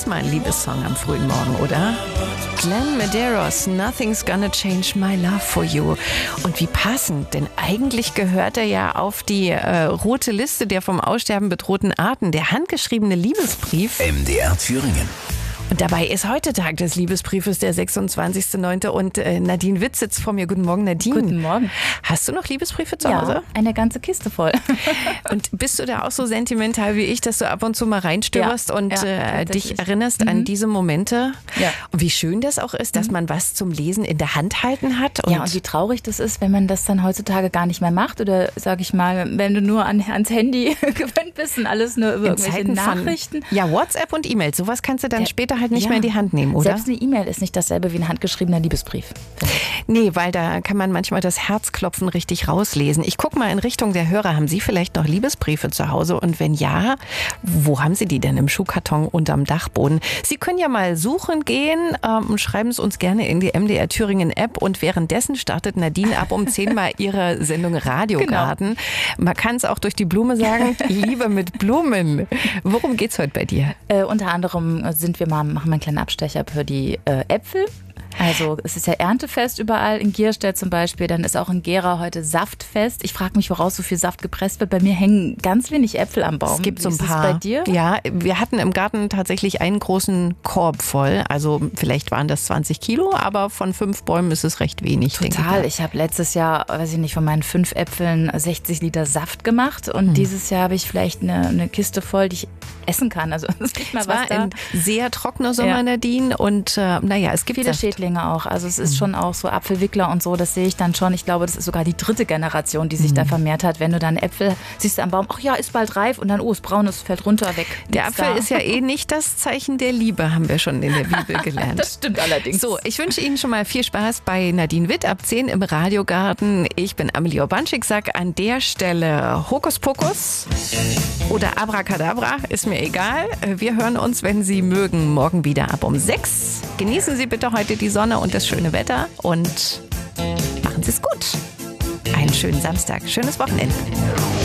ist mal ein Liebessong am frühen Morgen, oder? Glenn Medeiros, Nothing's Gonna Change My Love for You. Und wie passend, denn eigentlich gehört er ja auf die rote Liste der vom Aussterben bedrohten Arten, der handgeschriebene Liebesbrief. MDR Thüringen. Und dabei ist heute Tag des Liebesbriefes, der 26.09. Und Nadine Witt sitzt vor mir. Guten Morgen, Nadine. Guten Morgen. Hast du noch Liebesbriefe zu Hause? Ja, eine ganze Kiste voll. Und bist du da auch so sentimental wie ich, dass du ab und zu mal reinstöberst und dich erinnerst an diese Momente? Ja. Und wie schön das auch ist, dass man was zum Lesen in der Hand halten hat. Und wie traurig das ist, wenn man das dann heutzutage gar nicht mehr macht. Oder sag ich mal, wenn du nur ans Handy gewöhnt bist und alles nur über irgendwelche Nachrichten. WhatsApp und E-Mail, sowas kannst du dann später halt nicht mehr in die Hand nehmen, oder? Selbst eine E-Mail ist nicht dasselbe wie ein handgeschriebener Liebesbrief. Nee, weil da kann man manchmal das Herzklopfen richtig rauslesen. Ich gucke mal in Richtung der Hörer. Haben Sie vielleicht noch Liebesbriefe zu Hause? Und wenn ja, wo haben Sie die denn? Im Schuhkarton unterm Dachboden? Sie können ja mal suchen gehen und schreiben es uns gerne in die MDR Thüringen App. Und währenddessen startet Nadine ab um 10 mal ihre Sendung Radiogarten. Genau. Man kann es auch durch die Blume sagen, Liebe mit Blumen. Worum geht's heute bei dir? Unter anderem machen wir einen kleinen Abstecher für die Äpfel. Also es ist ja Erntefest überall, in Gierstedt zum Beispiel, dann ist auch in Gera heute Saftfest. Ich frage mich, woraus so viel Saft gepresst wird. Bei mir hängen ganz wenig Äpfel am Baum. Es gibt so ein paar. Ist das bei dir? Ja, wir hatten im Garten tatsächlich einen großen Korb voll. Also vielleicht waren das 20 Kilo, aber von 5 Bäumen ist es recht wenig. Total. Ich habe letztes Jahr, weiß ich nicht, von meinen 5 Äpfeln 60 Liter Saft gemacht und dieses Jahr habe ich vielleicht eine Kiste voll, die ich essen kann. Also es gibt mal was da. Ein sehr trockener Sommer, Nadine, und es gibt viele Schädlinge auch. Also es ist schon auch so Apfelwickler und so, das sehe ich dann schon. Ich glaube, das ist sogar die 3. Generation, die sich da vermehrt hat. Wenn du dann Äpfel siehst du am Baum, ach ja, ist bald reif und dann, es braun, es fällt runter, weg. Der Apfel ist ja nicht das Zeichen der Liebe, haben wir schon in der Bibel gelernt. Das stimmt allerdings. So, ich wünsche Ihnen schon mal viel Spaß bei Nadine Witt ab 10 im Radiogarten. Ich bin Amelie Urbanschik, sag an der Stelle Hokuspokus oder Abracadabra, ist mir egal. Wir hören uns, wenn Sie mögen, morgen wieder ab um 6. Genießen Sie bitte heute die Sonne und das schöne Wetter und machen Sie es gut. Einen schönen Samstag, schönes Wochenende.